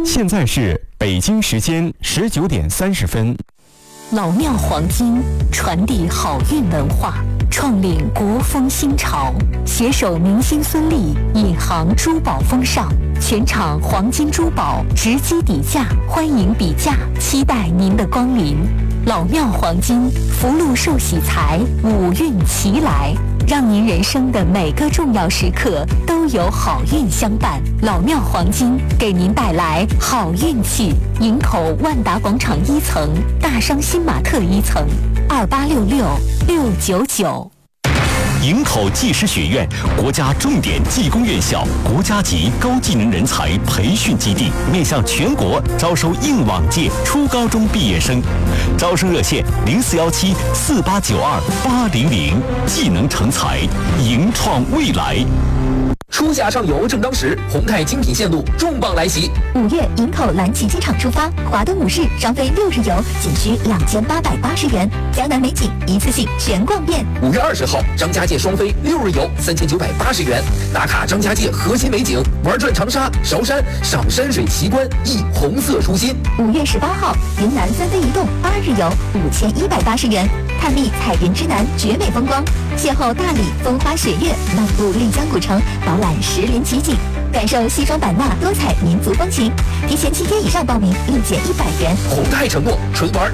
现在是北京时间19点30分。 老庙黄金传递好运文化，创领国风新潮，携手明星孙俪引航珠宝风尚，全场黄金珠宝直击底价，欢迎比价，期待您的光临。老庙黄金，福禄寿喜财，五运齐来，让您人生的每个重要时刻都有好运相伴。老庙黄金给您带来好运气。营口万达广场1层，大商新玛特1层，2866-699。 营口技师学院，国家重点技工院校，国家级高技能人才培训基地，面向全国招收应往届初高中毕业生。招生热线04174892-800，技能成才，营创未来。 初夏上游正当时，宏泰精品线路重磅来袭。 5月营口蓝旗机场出发，华东5市双飞6日游，仅需2880元，江南美景一次性全逛遍。 5月20号，张家界双飞6日游，3980元，打卡张家界核心美景，玩转长沙、韶山，上山水奇观，忆红色初心。 5月18号，云南3飞一动8日游，5180元，探秘彩云之南绝美风光，邂逅大理风花雪月，漫步丽江古城，饱览石林奇景，感受西双版纳多彩民族风情。提前7天以上报名，立减100元。 宏泰承诺，纯玩